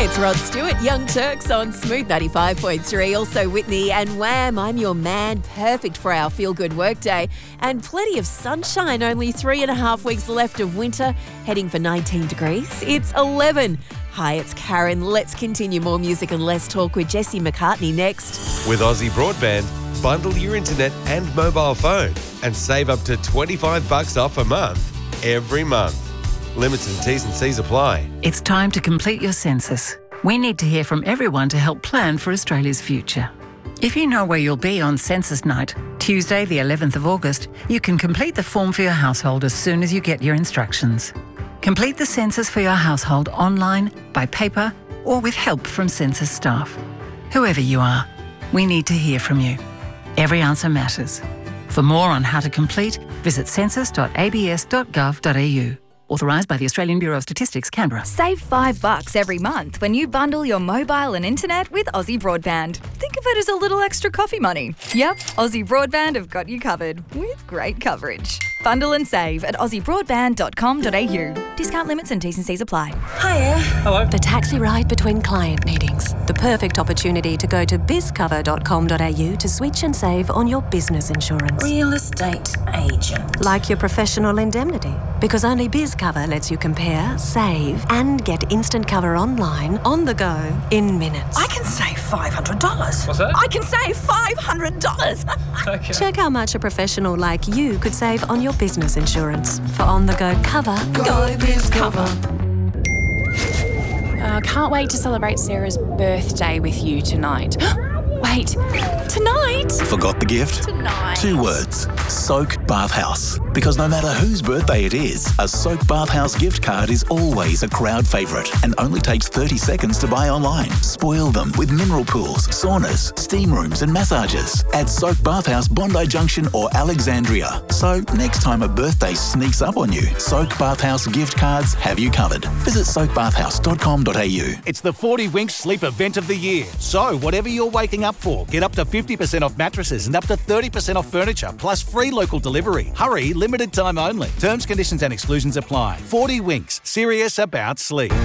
It's Rod Stewart, Young Turks on Smooth 95.3. Also Whitney and Wham, I'm Your Man, perfect for our feel-good workday. And plenty of sunshine, only 3.5 weeks left of winter, heading for 19 degrees. It's 11. Hi, it's Karen. Let's continue more music and less talk with Jesse McCartney next. With Aussie Broadband, bundle your internet and mobile phone and save up to $25 off a month every month. Limits and T's and C's apply. It's time to complete your census. We need to hear from everyone to help plan for Australia's future. If you know where you'll be on census night, Tuesday the 11th of August, you can complete the form for your household as soon as you get your instructions. Complete the census for your household online, by paper, or with help from census staff. Whoever you are, we need to hear from you. Every answer matters. For more on how to complete, visit census.abs.gov.au. Authorised by the Australian Bureau of Statistics, Canberra. Save $5 every month when you bundle your mobile and internet with Aussie Broadband. Think of it as a little extra coffee money. Yep, Aussie Broadband have got you covered with great coverage. Bundle and save at aussiebroadband.com.au. Discount limits and T's and C's apply. Hiya. Hello. The taxi ride between client meetings. The perfect opportunity to go to bizcover.com.au to switch and save on your business insurance. Real estate agent. Like your professional indemnity. Because only BizCover lets you compare, save, and get instant cover online, on the go, in minutes. I can save $500. What's that? I can save $500. Okay. Check how much a professional like you could save on your business insurance. For on-the-go cover, go BizCover. Can't wait to celebrate Sarah's birthday with you tonight. Wait, tonight? Forgot the gift? Tonight. 2 words. Soak Bathhouse. Because no matter whose birthday it is, a Soak Bathhouse gift card is always a crowd favourite and only takes 30 seconds to buy online. Spoil them with mineral pools, saunas, steam rooms and massages. At Soak Bathhouse, Bondi Junction or Alexandria. So next time a birthday sneaks up on you, Soak Bathhouse gift cards have you covered. Visit soakbathhouse.com.au. It's the 40 Winks Sleep Event of the Year. So whatever you're waking up for, get up to 50% off mattresses and up to 30% off furniture, plus free local delivery. Hurry, limited time only. Terms, conditions and exclusions apply. 40 Winks, serious about sleep.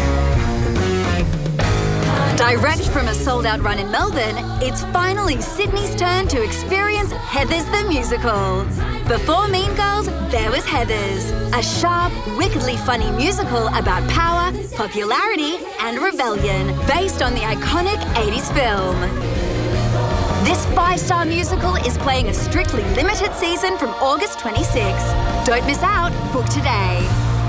Direct from a sold-out run in Melbourne, it's finally Sydney's turn to experience Heathers the Musical. Before Mean Girls, there was Heathers, a sharp, wickedly funny musical about power, popularity and rebellion, based on the iconic 80s film. This 5-star musical is playing a strictly limited season from August 26. Don't miss out. Book today.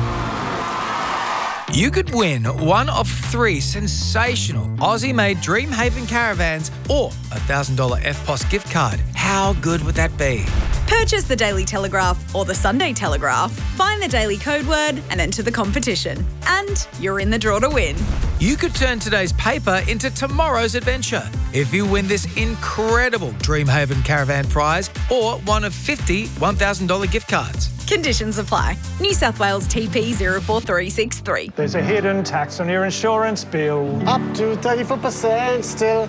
You could win one of 3 sensational Aussie-made Dreamhaven caravans or a $1,000 EFTPOS gift card. How good would that be? Purchase the Daily Telegraph or the Sunday Telegraph, find the daily code word and enter the competition. And you're in the draw to win. You could turn today's paper into tomorrow's adventure if you win this incredible Dreamhaven caravan prize or one of 50 $1,000 gift cards. Conditions apply. New South Wales TP 04363. There's a hidden tax on your insurance bill. Up to 34% still.